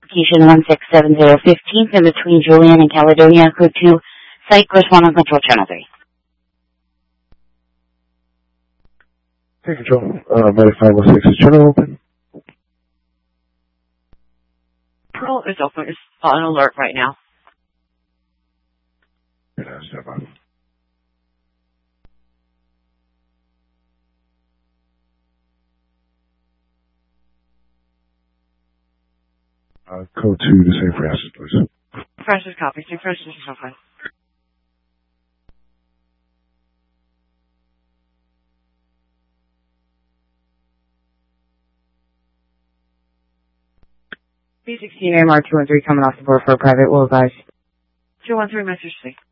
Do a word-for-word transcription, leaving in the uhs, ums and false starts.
application one six seven zero fifteenth in between Julian and Caledonia, code two, site corresponding control channel three. Take control. Uh, Medic five one six is channel open. Control is open. It's on alert right now. Yeah, step on. Uh, code two to Saint Francis, please. Francis copy. Saint Francis is open. B sixteen A M R two one three coming off the board for a private. Will advise. two one three, message C.